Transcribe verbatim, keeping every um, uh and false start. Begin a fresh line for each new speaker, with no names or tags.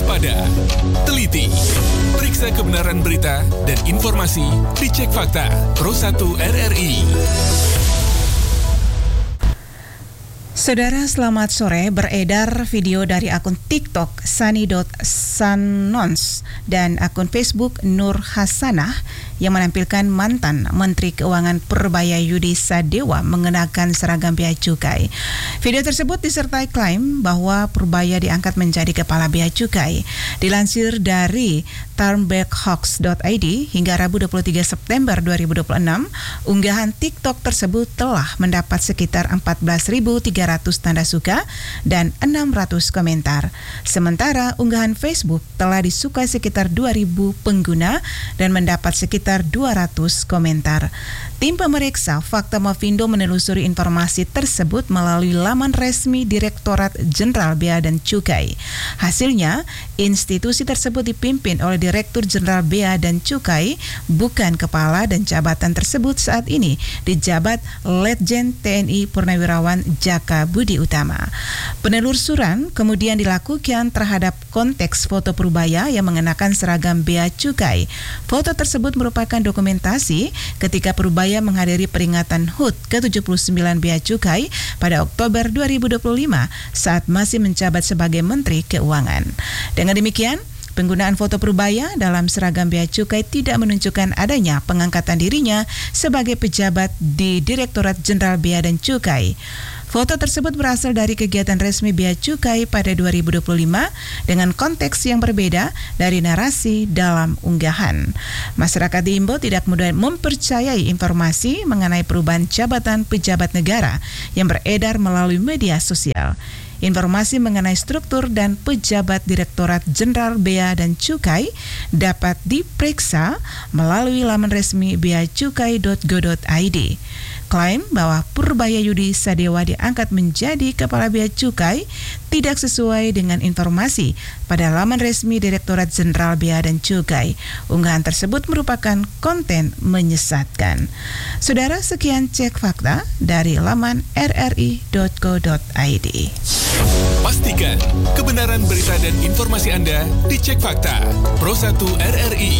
waspada, teliti, periksa kebenaran berita dan informasi, dicek fakta. Pro satu R R I.
Saudara, selamat sore. Beredar video dari akun TikTok Sani.Sanons dan akun Facebook Nur Hasanah yang menampilkan mantan Menteri Keuangan Purbaya Yudi Sadewa mengenakan seragam bea cukai. Video tersebut disertai klaim bahwa Purbaya diangkat menjadi kepala bea cukai. Dilansir dari turnbackhawks dot I D hingga Rabu dua puluh tiga September dua ribu dua puluh enam, unggahan TikTok tersebut telah mendapat sekitar empat belas ribu tiga ratus tanda suka dan enam ratus komentar. Sementara unggahan Facebook telah disukai sekitar dua ribu pengguna dan mendapat sekitar dua ratus komentar. Tim pemeriksa Fakta Mafindo menelusuri informasi tersebut melalui laman resmi Direktorat Jenderal Bea dan Cukai. Hasilnya, institusi tersebut dipimpin oleh Direktur Jenderal Bea dan Cukai, bukan kepala dan jabatan tersebut saat ini dijabat Letjen T N I Purnawirawan Jaka Budi Utama. Penelusuran kemudian dilakukan terhadap konteks foto Purbaya yang mengenakan seragam bea cukai. Foto tersebut merupakan dokumentasi ketika Purbaya menghadiri peringatan H U T ke tujuh puluh sembilan Bea Cukai pada Oktober dua ribu dua puluh lima saat masih menjabat sebagai Menteri Keuangan. Dengan demikian, penggunaan foto Purbaya dalam seragam bea cukai tidak menunjukkan adanya pengangkatan dirinya sebagai pejabat di Direktorat Jenderal Bea dan Cukai. Foto tersebut berasal dari kegiatan resmi Bea Cukai pada dua ribu dua puluh lima dengan konteks yang berbeda dari narasi dalam unggahan. Masyarakat diimbau tidak mudah mempercayai informasi mengenai perubahan jabatan pejabat negara yang beredar melalui media sosial. Informasi mengenai struktur dan pejabat Direktorat Jenderal Bea dan Cukai dapat diperiksa melalui laman resmi bea cukai dot go dot I D. Klaim bahwa Purbaya Yudi Sadewa diangkat menjadi Kepala Bea Cukai tidak sesuai dengan informasi pada laman resmi Direktorat Jenderal Bea dan Cukai. Unggahan tersebut merupakan konten menyesatkan. Saudara, sekian cek fakta dari laman r r i dot co dot I D.
Pastikan kebenaran berita dan informasi Anda dicek fakta. Pro satu R R I.